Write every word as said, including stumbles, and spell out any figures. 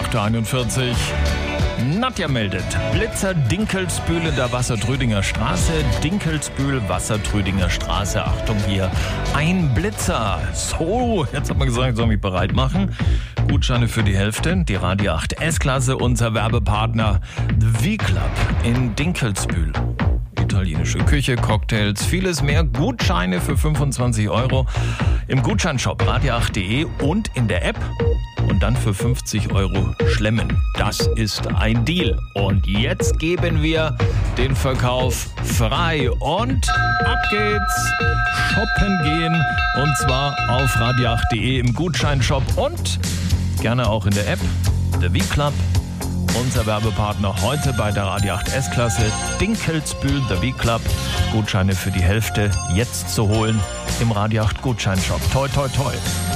acht Uhr einundvierzig. Nadja meldet, Blitzer Dinkelsbühl in der Wassertrüdinger Straße. Dinkelsbühl, Wassertrüdinger Straße. Achtung hier, ein Blitzer. So, jetzt hat man gesagt, ich soll mich bereit machen. Gutscheine für die Hälfte. Die Radio acht S-Klasse, unser Werbepartner The V-Club in Dinkelsbühl. Italienische Küche, Cocktails, vieles mehr. Gutscheine für fünfundzwanzig Euro im Gutscheinshop radio acht punkt de und in der App. Und dann für fünfzig Euro schlemmen. Das ist ein Deal. Und jetzt geben wir den Verkauf frei. Und ab geht's. Shoppen gehen. Und zwar auf radio acht punkt de im Gutscheinshop und gerne auch in der App. Der V-Club. Unser Werbepartner heute bei der Radio acht S-Klasse, Dinkelsbühl, der V-Club. Gutscheine für die Hälfte jetzt zu holen im Radio acht Gutscheinshop. Toi, toi, toi.